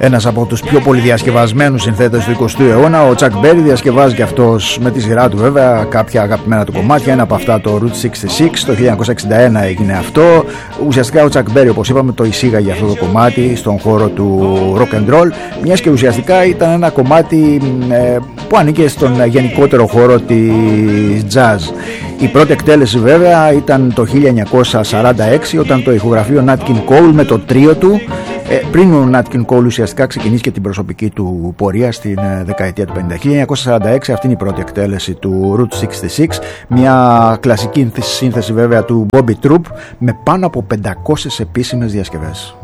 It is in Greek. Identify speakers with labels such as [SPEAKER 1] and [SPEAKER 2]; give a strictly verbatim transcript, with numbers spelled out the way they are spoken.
[SPEAKER 1] Ένας από τους πιο πολυδιασκευασμένους συνθέτες του εικοστού αιώνα, ο Chuck Berry, διασκευάζει και αυτός με τη σειρά του βέβαια κάποια αγαπημένα του κομμάτια. Ένα από αυτά το Route εξήντα έξι, το χίλια εννιακόσια εξήντα ένα έγινε αυτό. Ουσιαστικά ο Chuck Berry, όπως είπαμε, το εισήγαγε αυτό το κομμάτι στον χώρο του rock and roll, μιας και ουσιαστικά ήταν ένα κομμάτι ε, που ανήκε στον γενικότερο χώρο της jazz. Η πρώτη εκτέλεση βέβαια ήταν το χίλια εννιακόσια σαράντα έξι, όταν το ηχογραφεί ο Nat King Cole με το τρίο του, ε, πριν ο Nat King Cole ουσιαστικά ξεκινήσει και την προσωπική του πορεία στην ε, δεκαετία του πενήντα. χίλια εννιακόσια σαράντα έξι, αυτή είναι η πρώτη εκτέλεση του Route εξήντα έξι, μια κλασική σύνθεση βέβαια του Bobby Troup με πάνω από πεντακόσιες επίσημες διασκευές.